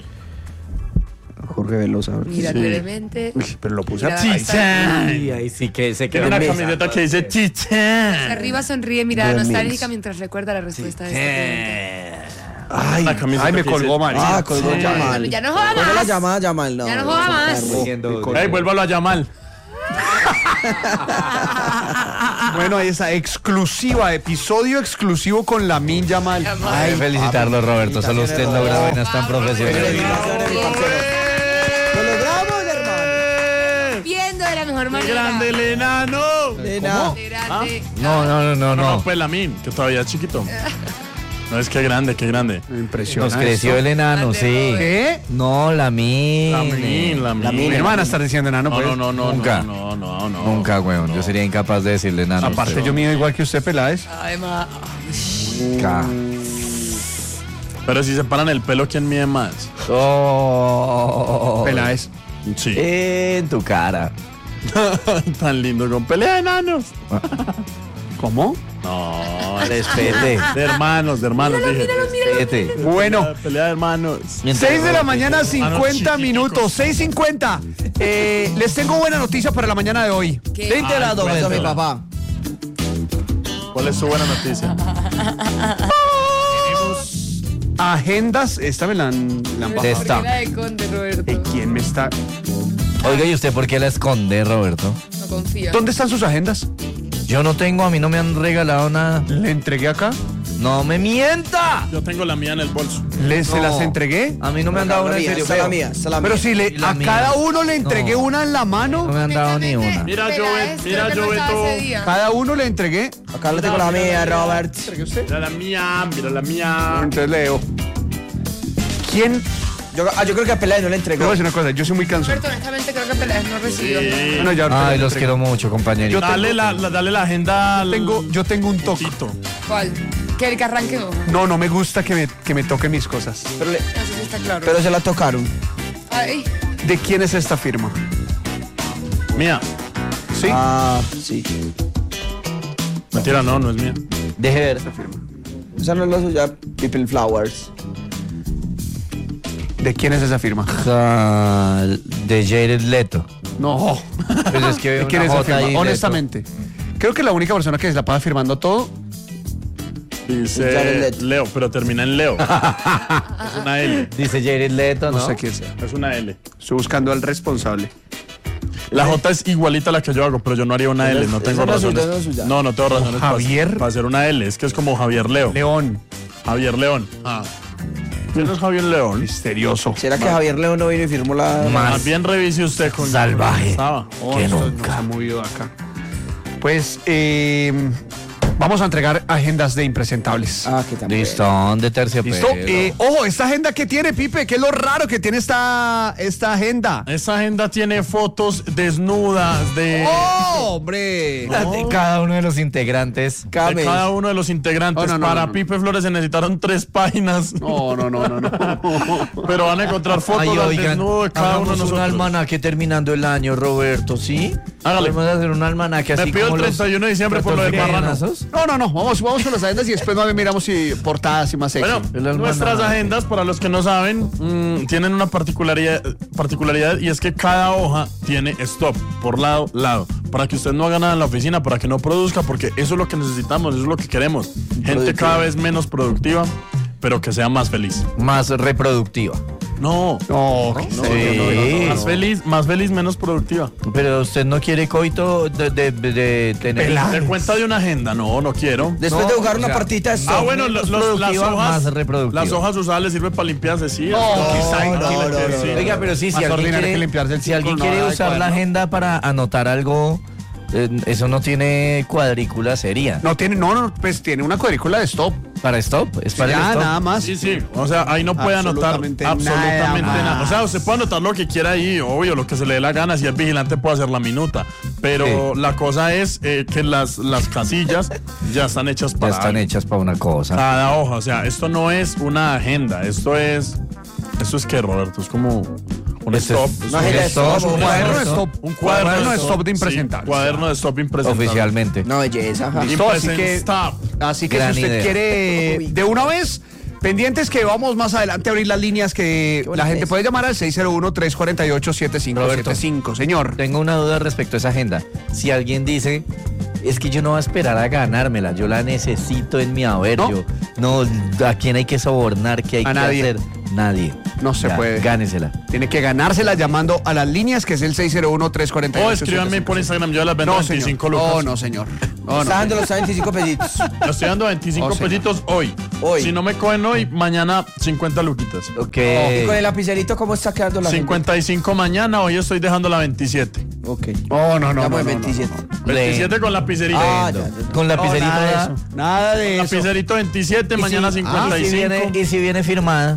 Jorge Velosa. Mira, brevemente. Uy, pero lo puse Mira, a Chicha. Ahí sí que se Tiene quedó. una camiseta que dice Chicha. Arriba sonríe, mirada Remix. nostálgica mientras recuerda la respuesta de esta pregunta. Ay, Una camiseta ay, me que colgó dice- María. Ah, colgó Yamal. Ya no joda Colgó la más. llamada Yamal, no. Ya no joda más. Ey, vuélvalo a llamar. Bueno, esa exclusiva, episodio exclusivo con Lamine Yamal. Hay que felicitarlo, Roberto. Solo usted logra vainas tan profesionales. ¡Lo logramos, hermano! Viendo de la mejor ¡Qué manera. grande el enano! Nena. De grande. No, pues Lamine, que todavía es chiquito. No, es que grande, qué grande. Nos Impresionante. creció el enano, Grande, sí. Robert. ¿Qué? No, Lamine. Mi hermana está diciendo enano, pues. No, Nunca. no. Nunca, weón. Yo sería incapaz de decirle enano. Aparte, yo mido igual que usted, Peláez. Además, Nunca. Pero si se paran el pelo, ¿quién mide más? Oh. Peláez. Sí. En tu cara. Tan lindo con pelea de enanos. ¿Cómo? No, Respete. de hermanos, dije. Respete. Bueno. Pelea de hermanos. 6 de la mañana, 50 chiquiticos. minutos. 6:50. Les tengo buena noticia para la mañana de hoy. ¿qué? ¿Te enterado, Eso, mi Beto? papá. ¿Cuál es su buena noticia? Agendas. Esta me la han bajado. Está. Primera de Conde, Roberto. ¿Quién me está? Oiga, ¿y usted por qué la esconde, Roberto? No confío. ¿Dónde están sus agendas? Yo no tengo, a mí no me han regalado nada. Le entregué acá. ¡No me mienta! Yo tengo la mía en el bolso. ¿Se No. las entregué? A mí no me han dado una en serio. Esa es la veo. mía, esa es la Pero mía. si Y la a mía. cada uno le entregué No. una en la mano. No me han dado ni una. Mira, Peláez, mira, creo que no estaba Beto. ese día. Cada uno le entregué. Acá le tengo la mía, Robert. Mira la mía. Entonces leo. ¿Quién? Yo creo que a Peláez no le Te entregó. voy a decir una cosa, yo soy muy cansado. Roberto, honestamente creo que Peláez no recibió. Bueno, ya ahorita Ay, le los entrego. quiero mucho, compañerito. Dale la agenda al Yo tengo un toque. Tito. ¿Cuál? Que el que arranque hoja. No me gusta que me toquen mis cosas. Pero, Eso sí está claro. pero se la tocaron. Ay, ¿De quién es esta firma? Mía. ¿Sí? Ah, sí. Mentira, no es mía. Deje ver. Esa no es la suya, People Flowers. ¿De quién es esa firma? De Jared Leto. No. Pues es que ¿De veo quién una es esa J firma? ahí, Leto. Honestamente. Creo que la única persona que se la pasa firmando todo. Dice Jared Leto. Leo, pero termina en Leo. Es una L. Dice Jared Leto, ¿no? No sé quién sea. Es una L. Estoy buscando al responsable. La J es igualita a la que yo hago, pero yo no haría una L. No tengo esa no es suya, razones. no es suya. No tengo razones. Javier. Para hacer una L. Es que es como Javier Leo. León. Javier León. ¿Quién es Javier León? Misterioso. ¿Será que Javier León no vino y firmó la... Más bien revise usted con Salvaje. Estaba. Que esto nunca. no se ha movido de acá. Pues vamos a entregar agendas de impresentables. Ah, que también. Listón de terciopelo. ¿Listo? Ojo, esta agenda que tiene, Pipe, ¿qué es lo raro que tiene esta agenda? Esa agenda tiene fotos desnudas de ¡Oh, hombre! De cada uno de los integrantes. de cada uno de los integrantes. Oh, no, no, Para no. Pipe Flores se necesitaron 3 páginas. No. Pero van a encontrar fotos Ay, al oigan, desnudo de cada uno de hagamos un nosotros. almanaque terminando el año, Roberto, ¿sí? Hágale. Podemos hacer un almanaque Me así pido el como los 31 de diciembre por lo del marrano. cartonazos. No. Vamos con las agendas y después miramos si portadas y más sexy. Bueno, El almanaque. nuestras agendas, para los que no saben, tienen una particularidad y es que cada hoja tiene stop por lado, para que usted no haga nada en la oficina, para que no produzca, porque eso es lo que necesitamos, eso es lo que queremos. Gente cada vez menos productiva, pero que sea más feliz. Más reproductiva. No, Sí. más feliz, menos productiva. Pero usted no quiere coito de tener. ¿De cuenta de una agenda? No quiero. Después de jugar una partita de stop. Bueno, menos las productiva, hojas, más reproductiva. las hojas usadas les sirven para limpiarse, sí. no, no. Oiga, pero sí, Más si alguien ordinario quiere, que limpiarse el si alguien círculo, quiere no, usar la cuaderno. agenda para anotar algo Eso no tiene cuadrícula seria. No, pues tiene una cuadrícula de stop. ¿Para stop? ¿Es para el Ya, stop? nada más. Sí, o sea, ahí no puede anotar Absolutamente absolutamente nada nada. más. O sea, usted puede anotar lo que quiera ahí, obvio, lo que se le dé la gana, si es vigilante puede hacer la minuta, pero la cosa es que las casillas ya están hechas Ya para están algo. hechas para una cosa. Cada hoja, o sea, esto no es una agenda, esto es que, Roberto, es como un Este stop. es Es una agenda de stop, stop, Un cuaderno de stop. un cuaderno de stop de impresentables. Cuaderno de stop impresentable. Oficialmente. No, belleza. ajá. Listo, así Impresent que, stop. así que Gran si usted idea. quiere de una vez, pendientes que vamos más adelante a abrir las líneas que buena la gente idea. puede llamar al 601-348-7575. Señor. Tengo una duda respecto a esa agenda. Si alguien dice, es que yo no voy a esperar a ganármela, yo la necesito en mi haber, ¿No? yo no, ¿a quién hay que sobornar? ¿Qué hay A que nadie. hacer? Nadie. No se puede. Gánesela. Tiene que ganársela llamando a las líneas que es el 601-348. O escríbanme por Instagram, yo las vendo a No, 25 señor. lucas. No, señor. No, Está no. dando los 25 pesitos. Lo estoy dando a 25 Oh, señor. pesitos hoy. Hoy. Si no me cogen hoy, mañana 50 luquitas. Ok. Y con el lapicerito, ¿cómo está quedando la 55 mañana, hoy estoy dejando la 27. gente? Ok. No, no, no. Estamos no, en no, 27. 27 con lapicerito. Ah, Lindo. ya. Con lapicerito. nada de ya. eso. Nada de eso. Lapicerito 27, Y mañana si- 55. y si viene firmada.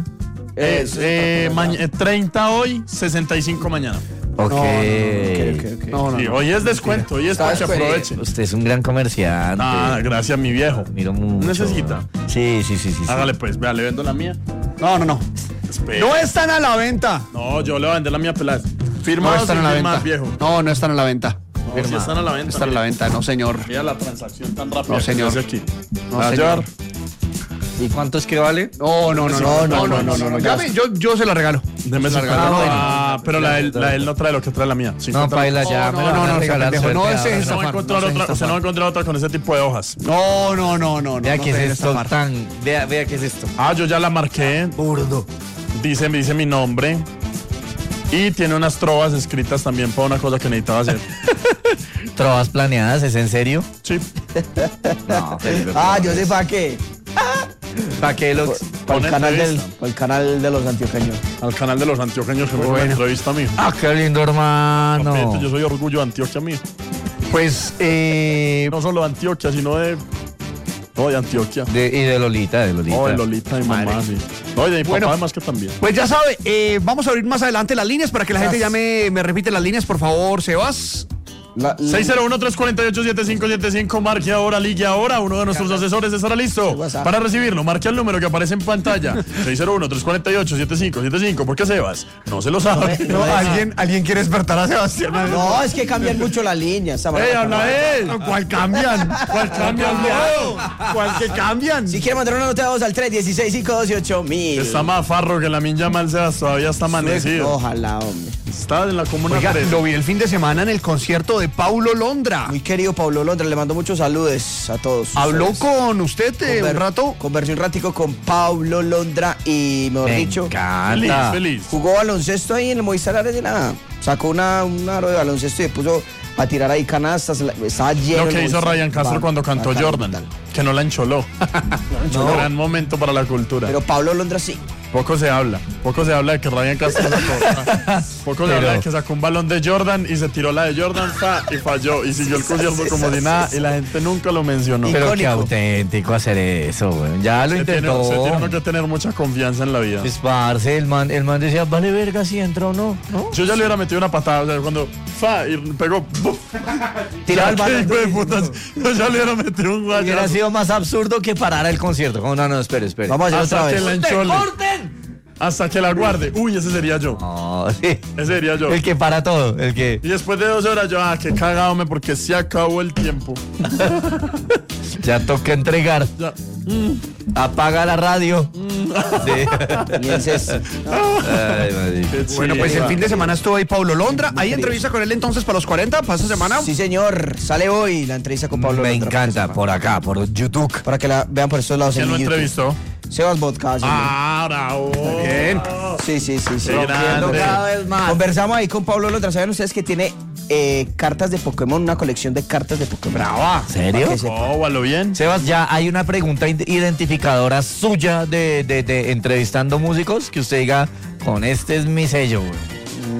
30 hoy, 65 mañana. Ok. Ok. No, no, Sí, no. hoy es descuento, hoy es para que Está descuento. aproveche. Usted es un gran comerciante. Ah, gracias, mi viejo. Miro mucho. ¿Necesita? Sí. Hágale pues, vea, le vendo la mía. No, no, no. Espera. No están a la venta. No, yo le voy a vender la mía pelada. No Firmados están y a la firmadas, venta. viejo. No, no están a la venta. No, sí están a la venta. Están a la venta, no, señor. Mira la transacción tan rápida. No, que señor. se hace aquí. No, Va a señor. llevar. ¿Y cuánto es que vale? No. Llame, yo se la regalo. Deme Se la 50. regalo. Ah, pero la de él no trae lo que trae la mía. No, 50. paila, ya me la van a regalar. pendejo, no, suerte, ese ahora. es Usted no va a encontrar otra, usted no va a encontrar otra con ese tipo de hojas. No. Vea no qué te es dejes esto estafar. tan. Vea qué es esto. Ah, yo ya la marqué. Burdo. Dice mi nombre. Y tiene unas trovas escritas también para una cosa que necesitaba hacer. ¿Trovas planeadas? ¿Es en serio? Sí. No, Ah, yo sé para qué. ¿Para qué lo.? Para Una el canal entrevista. canal de los antioqueños. Al canal de los antioqueños que me hizo una entrevista a mí. Ah, qué lindo, hermano. Papito, yo soy orgullo de Antioquia mío. Pues, No solo de Antioquia, sino de. No, de Antioquia. Y de Lolita, No, de Lolita, mi mamá, sí. No, y de mi Bueno. papá además que también. pues ya sabe, vamos a abrir más adelante las líneas para que la gente ya me repite las líneas, por favor, Sebas. 601-348-7575, marque ahora, ligue ahora. Uno de nuestros asesores estará listo WhatsApp. para recibirlo. Marque el número que aparece en pantalla. 601-348-7575. ¿Por qué Sebas? No se lo sabe. No, ¿alguien quiere despertar a Sebastián. No, es que cambian mucho las líneas. esa ¡Ey, marca. habla él! ¿Cuál cambian? ¿Cuál cambia? No. ¿Cuál que cambian? Si quiere mandar una nota de voz al 316-528-1000. Está más farro que la minja mal Sebas, todavía está amanecido. Ojalá, hombre. Está en la comuna Oiga, 3. lo vi el fin de semana en el concierto de Paulo Londra. Muy querido Pablo Londra, le mando muchos saludos a todos. ¿Habló ustedes. con usted un rato? Conversé un ratico con Pablo Londra y, mejor Me dicho, encanta. Feliz. jugó baloncesto ahí en el Movistar Arena. Sacó un aro de baloncesto y puso a tirar ahí canastas. Estaba lleno. Lo el que hizo Movistar. Ryan Castro cuando cantó Bacán, Jordan, brutal. que no la encholó. Un gran momento para la cultura. Pero Pablo Londra sí. Poco se habla de que Ryan Castro sacó. Poco se habla de que sacó un balón de Jordan y se tiró la de Jordan y falló y siguió el concierto como si nada y la gente nunca lo mencionó. Pero qué Icónico. auténtico hacer eso, güey. Ya lo Se tiene intentó. uno que tener mucha confianza en la vida. Pues, parce, el man decía, vale verga si entra o no. ¿No? Yo ya le hubiera metido una patada, o sea, cuando y pegó, ¡buf! Tiraba el Ya, balón. qué hijo de putas, yo ya le hubiera metido un Hubiera guayazo. sido más absurdo que parar el concierto. Como, no, espere. Vamos a hacer Hasta otra que vez. la enchole. Hasta que la guarde. Uy, ese sería yo. No, sí. Ese sería yo. El que para todo, el que Y después de 2 horas yo, qué cagado, porque se acabó el tiempo. ya toca entregar. Ya. Apaga la radio. Sí. Y ese es- Ay, madre. Bueno, pues el fin de semana estuvo ahí Paulo Londra. ¿Hay entrevista con él entonces para los 40 para esta semana? Sí, señor. Sale hoy la entrevista con Pablo Me Londra. encanta, por acá, por YouTube. Para que la vean por estos lados. ¿Quién en lo YouTube. entrevistó? Sebas Vodka. señor. Bravo. Bien. Sí. Qué grande. vez más. Conversamos ahí con Pablo Londra. ¿Saben ustedes que tiene cartas de Pokémon? Una colección de cartas de Pokémon. Brava. ¿Serio? Para que sepa. Oh, a lo bien. Sebas, ya hay una pregunta identificadora suya de entrevistando músicos que usted diga, con este es mi sello, güey.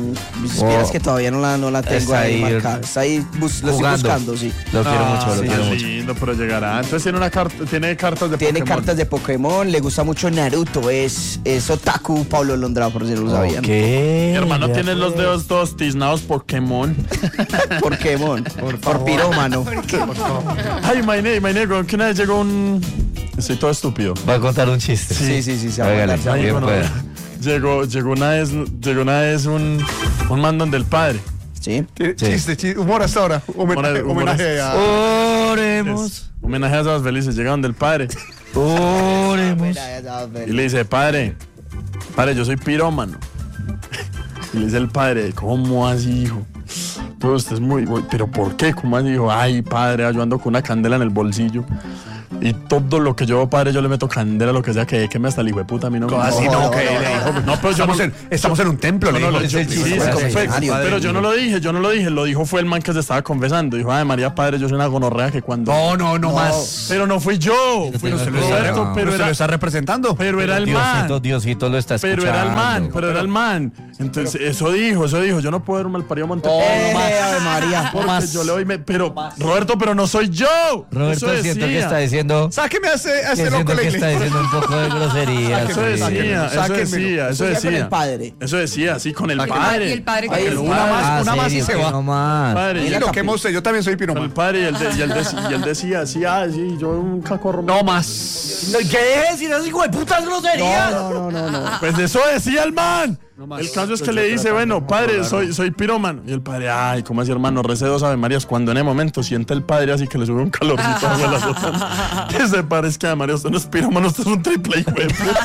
Vieras que todavía no la tengo Está ahí ahí, marcada. Está ahí, lo estoy jugando. buscando, sí. Lo quiero mucho, lo Sí, quiero es mucho. lindo, pero llegará. Entonces tiene cartas de Tiene Pokémon. cartas de Pokémon, le gusta mucho Naruto, es otaku Pablo Londrado, por si no lo sabían. Ok. Mi hermano ya tiene los pues. dedos todos tiznados Pokémon. Pokémon, por pirómano. Ay, Mainé, que una vez llegó un... Estoy todo estúpido. Va a contar un chiste. Sí, se va a Hágale, mandar. Ay, bien bueno, pueda. llegó una vez un mandón del padre. Sí. Chiste, humor hasta ahora. Homenaje a... Oremos. Homenaje a Sábados Felices. Llegaron del padre Oremos. y le dice, padre, yo soy pirómano. Y le dice el padre, ¿cómo así, hijo? Todo usted es ¿pero por qué? ¿Cómo así, hijo? Ay, padre, yo ando con una candela en el bolsillo. Y todo lo que yo, padre, yo le meto candela, lo que sea, que me hasta el hijo de puta, a mí no me... Así no, que le dijo. No, pero yo Estamos en un templo, le No, dijo. no, yo- el chiste, sí, fue sí, confesionario. pero yo no lo dije, lo dijo fue el man que se estaba confesando. Dijo, ay, María Padre, yo soy una gonorrea que cuando... No más. Pero no fui yo, fui tengo Se lo Roberto, está, pero se lo era, está representando. pero era el man. Diosito lo está escuchando. Pero era el man. Entonces, eso dijo, yo no puedo ver un malparido Montepío. Ave María. Porque yo le doy, pero, Roberto, pero no soy yo. Roberto, Eso siento que decía. está diciendo... Sáqueme a ese Siento loco que la está iglesia. diciendo un poco de grosería. Eso sí. decía, eso Sáquenmelo. decía, eso Eso decía con decía. el padre. Eso decía, sí, con el Y el padre. padre que Ay, decía. una más y serio, se que va. no más. Padre, Y y lo quema usted, yo también soy el piromano. padre y él decía, sí, yo un cacorro. No más. ¿Qué deje de decir eso, hijo de putas groserías? No. Pues eso decía el man. más. El caso es que le dice, bueno, padre, soy pirómano. Y el padre, ay, ¿cómo así, hermano? Recé 2 Ave Marías. Cuando en el momento siente el padre así que le sube un calorcito a la sotana. Que se parezca a María, usted no es pirómano, usted es un triple hijo de puta.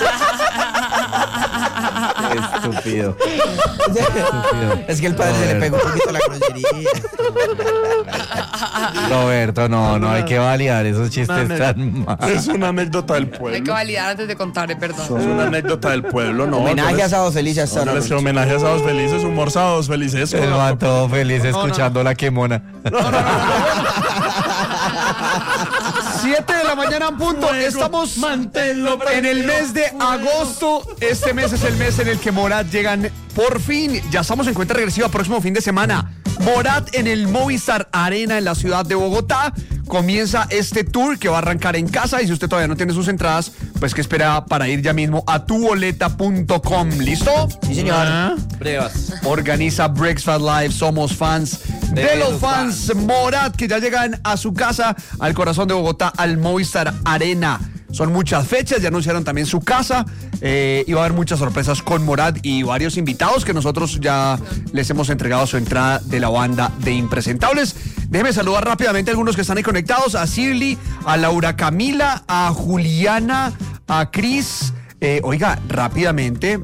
Estúpido. Es que el padre se le pegó un poquito la grosería. Roberto, no hay que validar esos chistes tan malos. Es una anécdota del Hay que pueblo. validar antes de contarle, perdón. Es una anécdota del pueblo, ¿no? Homenaje a Sábado Feliz hasta Yo ahora. les quiero homenaje a Sábados Felices, humor Sábados Felices. El man todo feliz escuchando la quemona. 7 de la mañana en punto. Estamos en el mes de agosto. Este mes es el mes en el que Morat llegan por fin. Ya estamos en cuenta regresiva. Próximo fin de semana. Morat en el Movistar Arena en la ciudad de Bogotá. Comienza este tour que va a arrancar en casa. Y si usted todavía no tiene sus entradas, pues que espera para ir ya mismo a tuboleta.com. ¿Listo? Sí, señor. Pruebas. Organiza Breakfast Live, somos fans de los fans Morat que ya llegan a su casa, al corazón de Bogotá, al Movistar Arena. Son muchas fechas, ya anunciaron también su casa y va a haber muchas sorpresas con Morat y varios invitados que nosotros ya les hemos entregado su entrada de la banda de Impresentables. Déjenme saludar rápidamente a algunos que están ahí conectados, a Shirley, a Laura Camila, a Juliana, a Cris. Oiga, rápidamente,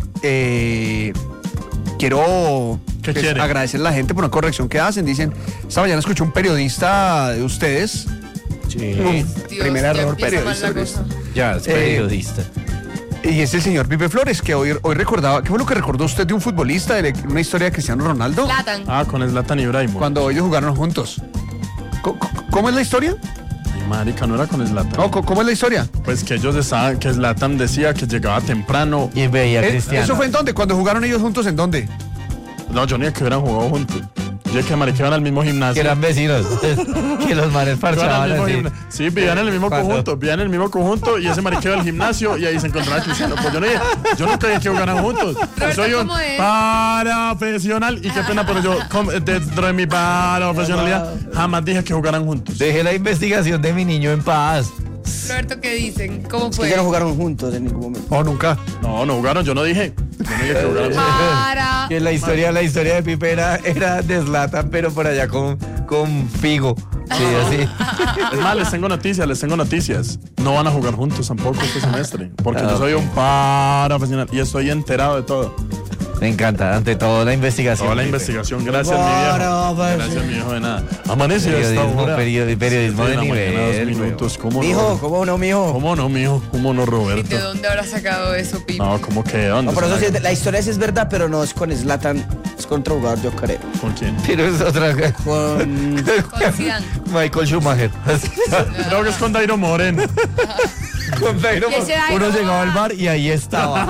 quiero ¿Qué quiere? agradecer a la gente por una corrección que hacen. Dicen, esta mañana escuché un periodista de ustedes. Dios, Primer ya error empieza mal la periodista. cosa. Ya, es periodista. Y es el señor Pipe Flores, que hoy recordaba. ¿Qué fue lo que recordó usted de un futbolista, de una historia de Cristiano Ronaldo? Zlatan. Ah, con Zlatan Ibrahimovic. Cuando ellos jugaron juntos. ¿Cómo es la historia? Ay, marica, no era con Zlatan. No, ¿cómo es la historia? Pues que ellos estaban, que Zlatan decía que llegaba temprano. Y veía a Cristiano. ¿Eso fue en dónde? ¿Cuando jugaron ellos juntos en dónde? No, yo ni que hubieran jugado juntos. Yo que marica iban al mismo gimnasio. Que eran vecinos. Que los manes Iban al parchaban mismo así. Sí, vivían en el mismo ¿Cuándo? conjunto, vivían en el mismo conjunto y ese marica iba al gimnasio y ahí se encontraba Cristiano. Pues yo nunca dije que jugaran juntos. Yo soy un ¿cómo es? profesional y qué pena, pero yo dentro de mi profesionalidad jamás dije que jugaran juntos. Dejé la investigación de mi niño en paz. Roberto, ¿qué dicen? ¿Cómo Es fue? que ya no jugaron juntos en ningún momento. Oh, nunca. No jugaron, yo no dije. Yo no dije que jugaran juntos. Para. Que la historia de Pipe era de Zlatan, pero por allá con Figo. Sí, así. Es más, les tengo noticias. No van a jugar juntos tampoco este semestre. Porque yo soy un profesional y estoy enterado de todo. Me encanta, ante todo la investigación. Toda la Pipe. investigación. Gracias, mi viejo. Gracias, mi viejo, de nada. Amanecí a esta Periodismo, hora. periodismo de Sí, la mañana, nivel, 2 minutos. ¿Cómo Mijo, no? ¿cómo no, mijo? ¿Cómo no, mijo? ¿Cómo no, ¿Y Roberto? de dónde habrá sacado eso, Pipe? No, ¿cómo que? ¿De dónde? No, pero eso sí, se la historia sí es verdad, pero no es con Zlatan, es con otro jugador, yo creo. saca? ¿Con quién? Pero es otra. Con... Con Zidane. Michael Schumacher. Creo que es con Dairo Moreno. Con Pedro, Y ese era uno el- llegaba al bar y ahí estaba.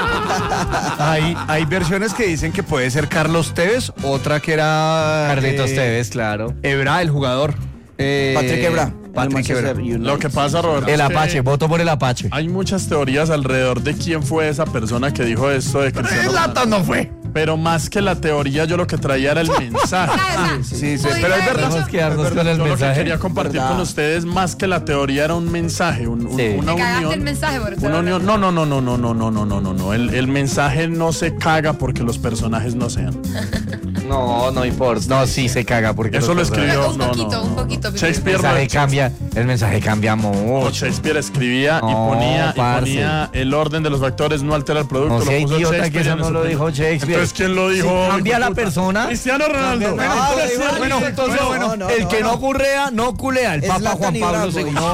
Hay versiones que dicen que puede ser Carlos Tevez, otra que era Carlitos Tevez, claro. Ebra, el jugador. Patrick Ebra. Patrick Ebra. Lo que pasa, Roberto, El es que Apache, voto por el Apache. hay muchas teorías alrededor de quién fue esa persona que dijo esto de Cristiano Ronaldo. Zlatan no fue. Pero más que la teoría, yo lo que traía era el mensaje. Sí, Podría pero es haber verdad. Tenemos que darnos con el Yo lo que mensaje. quería compartir ¿Verdad? con ustedes, más que la teoría, era un mensaje, Sí. una Me cagaste unión. el mensaje por estar Una hablando. unión. No. El mensaje no se caga porque los personajes no sean. No importa. No, sí se caga porque Eso lo los personajes- escribió. Un No, poquito, no, un no. poquito. Shakespeare no- el mensaje cambia No, mucho. Shakespeare escribía y No, ponía parce. el orden de los factores, no altera el producto. No sea lo puso idiota Shakespeare que eso en no su lo película. dijo Shakespeare. Entonces, ¿quién lo dijo? Si cambia hijo de la puta? persona. Cristiano Ronaldo. Cambia- Bueno, Ah, entonces, da igual, bueno, entonces, bueno, no, el que no currea, no culea. El Es Papa Zlatan Juan Pablo Ibrahimovic. II.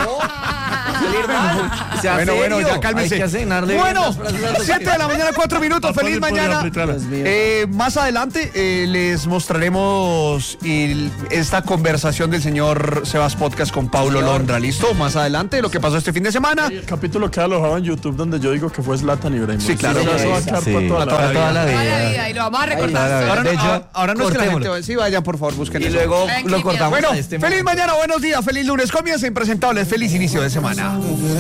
Sea Bueno, serio. ya cálmense. Hay que asignarle bien Bueno, las frases a los 7 de la mañana, 4 minutos. Papá, Feliz se puede mañana. aplicar. Dios mío. Más adelante les mostraremos esta conversación del señor Sebas Podcast con Paulo Londra. ¿Listo? Más adelante lo que pasó este fin de semana. El capítulo queda alojado en YouTube donde yo digo que fue Zlatan Ibrahimovic. Sí, claro. Eso va a quedar Sí, para toda la para vida. toda la Toda la vida. vida y lo vamos a Toda la recordar. vida. Ahora, De hecho, ahora no es que la cortémoslo. gente... Sí, vayan, por favor, busquen Y eso. luego Ven, lo Cristian. cortamos Bueno, a este feliz momento. mañana, buenos días, feliz lunes. Comienza Impresentables, feliz inicio de semana.